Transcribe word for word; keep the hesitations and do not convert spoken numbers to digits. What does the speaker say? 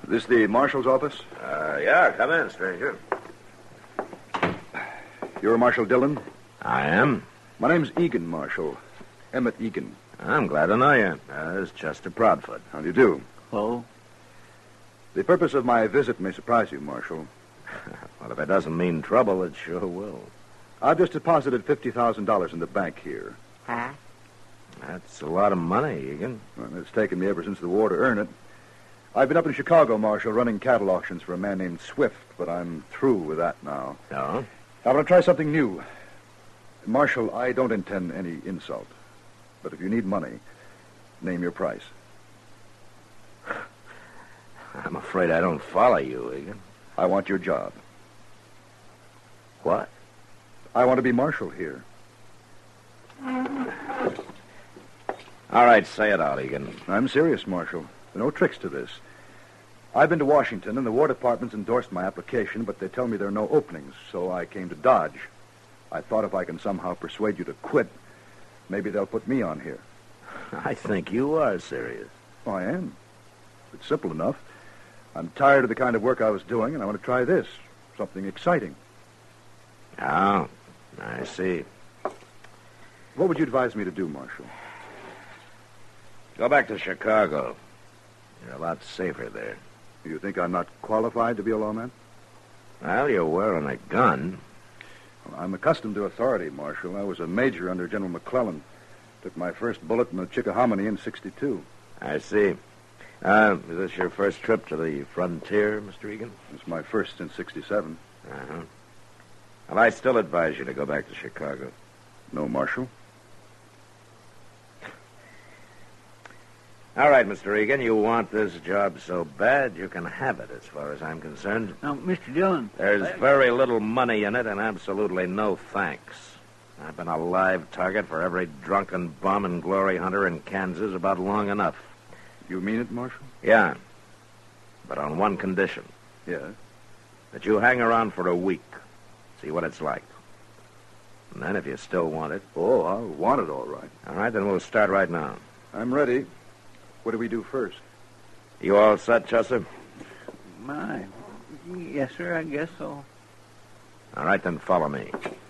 This the marshal's office? Uh, yeah, come in, stranger. You're Marshal Dillon? I am. My name's Egan, Marshal. Emmett Egan. I'm glad to know you. Uh, this is Chester Proudfoot. How do you do? Oh? The purpose of my visit may surprise you, Marshal. Well, if it doesn't mean trouble, it sure will. I've just deposited fifty thousand dollars in the bank here. Huh? That's a lot of money, Egan. Well, it's taken me ever since the war to earn it. I've been up in Chicago, Marshal, running cattle auctions for a man named Swift, but I'm through with that now. No? I want to try something new. Marshal, I don't intend any insult. But if you need money, name your price. I'm afraid I don't follow you, Egan. I want your job. What? I want to be marshal here. All right, say it out, Egan. I'm serious, Marshal. There are no tricks to this. I've been to Washington, and the War Department's endorsed my application, but they tell me there are no openings, so I came to Dodge. I thought if I can somehow persuade you to quit, maybe they'll put me on here. I think you are serious. Oh, I am. It's simple enough. I'm tired of the kind of work I was doing, and I want to try this. Something exciting. Oh, I see. What would you advise me to do, Marshal? Go back to Chicago. You're a lot safer there. You think I'm not qualified to be a lawman? Well, you're wearing a gun. Well, I'm accustomed to authority, Marshal. I was a major under General McClellan. Took my first bullet in the Chickahominy in sixty-two. I see. Uh, is this your first trip to the frontier, Mister Egan? It's my first since sixty-seven. Uh-huh. Well, I still advise you to go back to Chicago. No, Marshal? All right, Mister Egan, you want this job so bad, you can have it as far as I'm concerned. Now, Mister Dillon. There's I... very little money in it and absolutely no thanks. I've been a live target for every drunken bum and glory hunter in Kansas about long enough. You mean it, Marshal? Yeah, but on one condition. Yes. That you hang around for a week, see what it's like. And then if you still want it... Oh, I want it all right. All right, then we'll start right now. I'm ready. What do we do first? You all set, Chester? My. Yes, sir, I guess so. All right, then follow me.